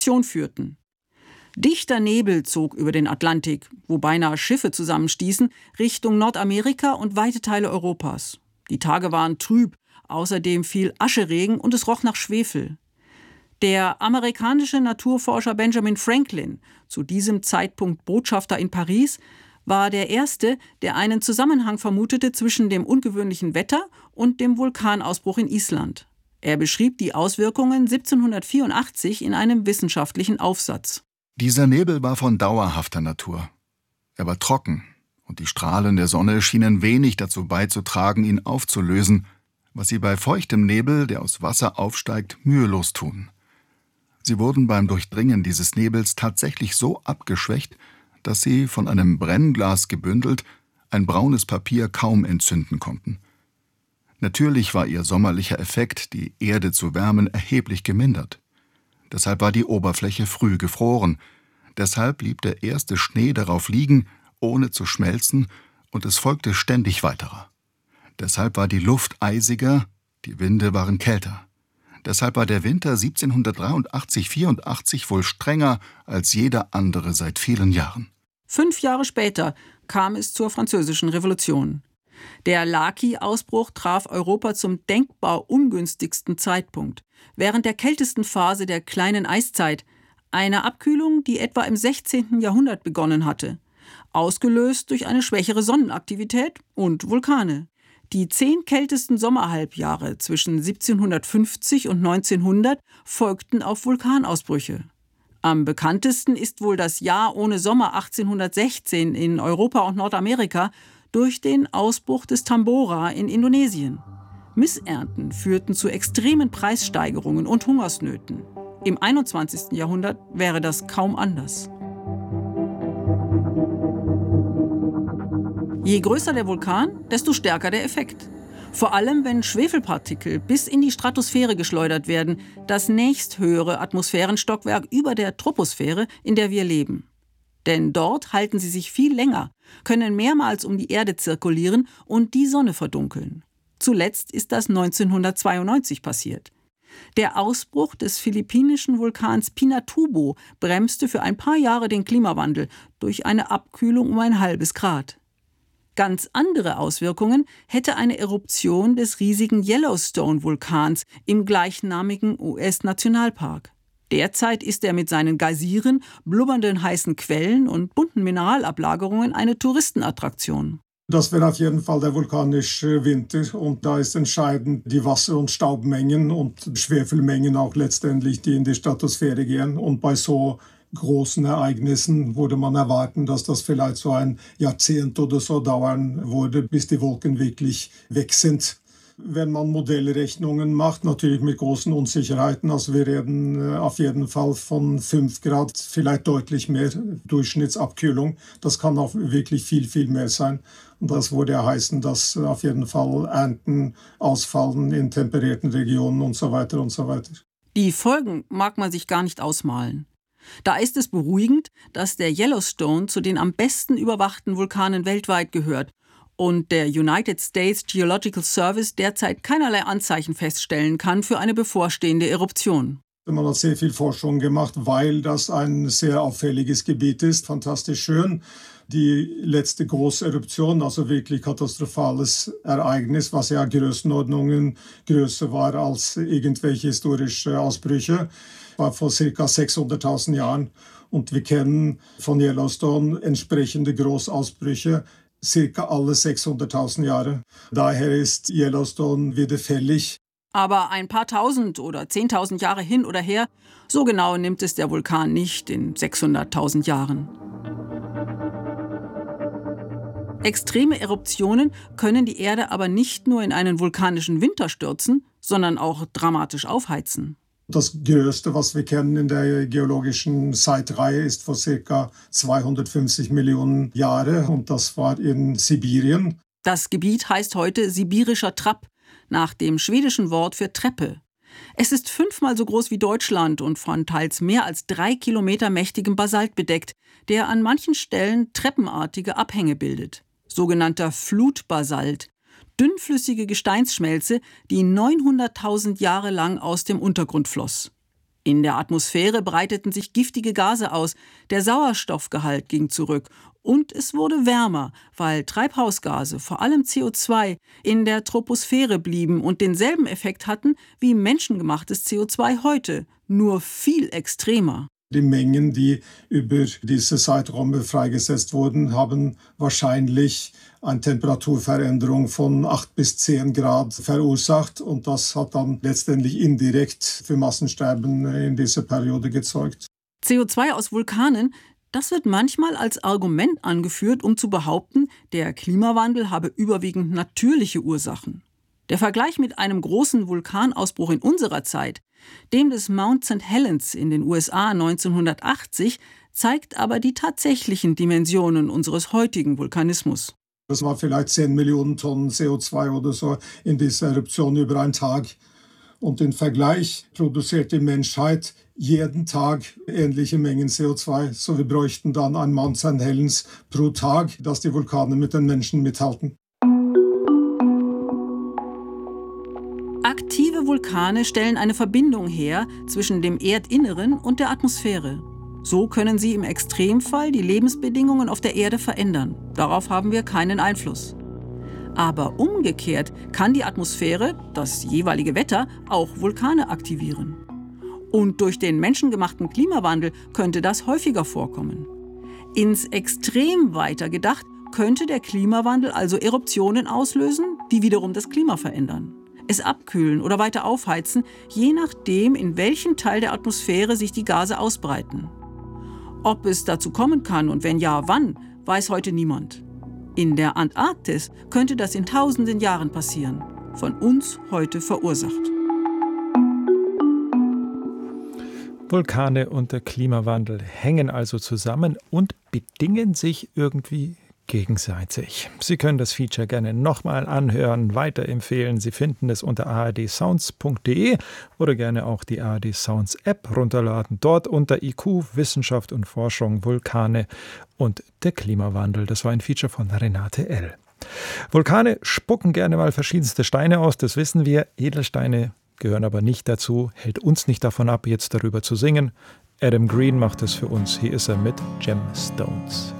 führten. Dichter Nebel zog über den Atlantik, wo beinahe Schiffe zusammenstießen, Richtung Nordamerika und weite Teile Europas. Die Tage waren trüb, außerdem fiel Ascheregen und es roch nach Schwefel. Der amerikanische Naturforscher Benjamin Franklin, zu diesem Zeitpunkt Botschafter in Paris, war der Erste, der einen Zusammenhang vermutete zwischen dem ungewöhnlichen Wetter und dem Vulkanausbruch in Island. Er beschrieb die Auswirkungen 1784 in einem wissenschaftlichen Aufsatz. Dieser Nebel war von dauerhafter Natur. Er war trocken und die Strahlen der Sonne schienen wenig dazu beizutragen, ihn aufzulösen, was sie bei feuchtem Nebel, der aus Wasser aufsteigt, mühelos tun. Sie wurden beim Durchdringen dieses Nebels tatsächlich so abgeschwächt, dass sie, von einem Brennglas gebündelt, ein braunes Papier kaum entzünden konnten. Natürlich war ihr sommerlicher Effekt, die Erde zu wärmen, erheblich gemindert. Deshalb war die Oberfläche früh gefroren. Deshalb blieb der erste Schnee darauf liegen, ohne zu schmelzen, und es folgte ständig weiterer. Deshalb war die Luft eisiger, die Winde waren kälter. Deshalb war der Winter 1783/84 wohl strenger als jeder andere seit vielen Jahren. 5 Jahre später kam es zur Französischen Revolution. Der Laki-Ausbruch traf Europa zum denkbar ungünstigsten Zeitpunkt, während der kältesten Phase der kleinen Eiszeit, einer Abkühlung, die etwa im 16. Jahrhundert begonnen hatte, ausgelöst durch eine schwächere Sonnenaktivität und Vulkane. Die 10 kältesten Sommerhalbjahre zwischen 1750 und 1900 folgten auf Vulkanausbrüche. Am bekanntesten ist wohl das Jahr ohne Sommer 1816 in Europa und Nordamerika durch den Ausbruch des Tambora in Indonesien. Missernten führten zu extremen Preissteigerungen und Hungersnöten. Im 21. Jahrhundert wäre das kaum anders. Je größer der Vulkan, desto stärker der Effekt. Vor allem, wenn Schwefelpartikel bis in die Stratosphäre geschleudert werden, das nächsthöhere Atmosphärenstockwerk über der Troposphäre, in der wir leben. Denn dort halten sie sich viel länger, können mehrmals um die Erde zirkulieren und die Sonne verdunkeln. Zuletzt ist das 1992 passiert. Der Ausbruch des philippinischen Vulkans Pinatubo bremste für ein paar Jahre den Klimawandel durch eine Abkühlung um ein halbes Grad. Ganz andere Auswirkungen hätte eine Eruption des riesigen Yellowstone-Vulkans im gleichnamigen US-Nationalpark. Derzeit ist er mit seinen Geysiren, blubbernden heißen Quellen und bunten Mineralablagerungen eine Touristenattraktion. Das wäre auf jeden Fall der vulkanische Winter, und da ist entscheidend die Wasser- und Staubmengen und Schwefelmengen auch letztendlich, die in die Stratosphäre gehen. Und bei so großen Ereignissen würde man erwarten, dass das vielleicht so ein Jahrzehnt oder so dauern würde, bis die Wolken wirklich weg sind. Wenn man Modellrechnungen macht, natürlich mit großen Unsicherheiten, also wir reden auf jeden Fall von 5 Grad, vielleicht deutlich mehr Durchschnittsabkühlung. Das kann auch wirklich viel, viel mehr sein. Und das würde ja heißen, dass auf jeden Fall Ernten ausfallen in temperierten Regionen und so weiter und so weiter. Die Folgen mag man sich gar nicht ausmalen. Da ist es beruhigend, dass der Yellowstone zu den am besten überwachten Vulkanen weltweit gehört und der United States Geological Service derzeit keinerlei Anzeichen feststellen kann für eine bevorstehende Eruption. Man hat sehr viel Forschung gemacht, weil das ein sehr auffälliges Gebiet ist, fantastisch schön. Die letzte große Eruption, also wirklich katastrophales Ereignis, was ja Größenordnungen größer war als irgendwelche historische Ausbrüche, war vor ca. 600.000 Jahren. Und wir kennen von Yellowstone entsprechende Großausbrüche circa alle 600.000 Jahre. Daher ist Yellowstone wieder fällig. Aber ein paar tausend oder 10.000 Jahre hin oder her, so genau nimmt es der Vulkan nicht in 600.000 Jahren. Extreme Eruptionen können die Erde aber nicht nur in einen vulkanischen Winter stürzen, sondern auch dramatisch aufheizen. Das Größte, was wir kennen in der geologischen Zeitreihe, ist vor ca. 250 Millionen Jahren, und das war in Sibirien. Das Gebiet heißt heute Sibirischer Trapp, nach dem schwedischen Wort für Treppe. Es ist 5-mal so groß wie Deutschland und von teils mehr als 3 Kilometer mächtigem Basalt bedeckt, der an manchen Stellen treppenartige Abhänge bildet. Sogenannter Flutbasalt. Dünnflüssige Gesteinsschmelze, die 900.000 Jahre lang aus dem Untergrund floss. In der Atmosphäre breiteten sich giftige Gase aus, der Sauerstoffgehalt ging zurück und es wurde wärmer, weil Treibhausgase, vor allem CO2, in der Troposphäre blieben und denselben Effekt hatten wie menschengemachtes CO2 heute, nur viel extremer. Die Mengen, die über diese Zeiträume freigesetzt wurden, haben wahrscheinlich eine Temperaturveränderung von 8 bis 10 Grad verursacht. Und das hat dann letztendlich indirekt für Massensterben in dieser Periode gezeugt. CO2 aus Vulkanen, das wird manchmal als Argument angeführt, um zu behaupten, der Klimawandel habe überwiegend natürliche Ursachen. Der Vergleich mit einem großen Vulkanausbruch in unserer Zeit, dem des Mount St. Helens in den USA 1980, zeigt aber die tatsächlichen Dimensionen unseres heutigen Vulkanismus. Das war vielleicht 10 Millionen Tonnen CO2 oder so in dieser Eruption über einen Tag. Und im Vergleich produziert die Menschheit jeden Tag ähnliche Mengen CO2. So wir bräuchten dann ein Mount St. Helens pro Tag, dass die Vulkane mit den Menschen mithalten. Aktive Vulkane stellen eine Verbindung her zwischen dem Erdinneren und der Atmosphäre. So können sie im Extremfall die Lebensbedingungen auf der Erde verändern. Darauf haben wir keinen Einfluss. Aber umgekehrt kann die Atmosphäre, das jeweilige Wetter, auch Vulkane aktivieren. Und durch den menschengemachten Klimawandel könnte das häufiger vorkommen. Ins Extrem weiter gedacht, könnte der Klimawandel also Eruptionen auslösen, die wiederum das Klima verändern. Es abkühlen oder weiter aufheizen, je nachdem, in welchem Teil der Atmosphäre sich die Gase ausbreiten. Ob es dazu kommen kann und wenn ja, wann, weiß heute niemand. In der Antarktis könnte das in tausenden Jahren passieren, von uns heute verursacht. Vulkane und der Klimawandel hängen also zusammen und bedingen sich irgendwie gegenseitig. Sie können das Feature gerne nochmal anhören, weiterempfehlen. Sie finden es unter ardsounds.de oder gerne auch die ARD Sounds App runterladen. Dort unter IQ, Wissenschaft und Forschung, Vulkane und der Klimawandel. Das war ein Feature von Renate L. Vulkane spucken gerne mal verschiedenste Steine aus, das wissen wir. Edelsteine gehören aber nicht dazu, hält uns nicht davon ab, jetzt darüber zu singen. Adam Green macht es für uns. Hier ist er mit Gemstones.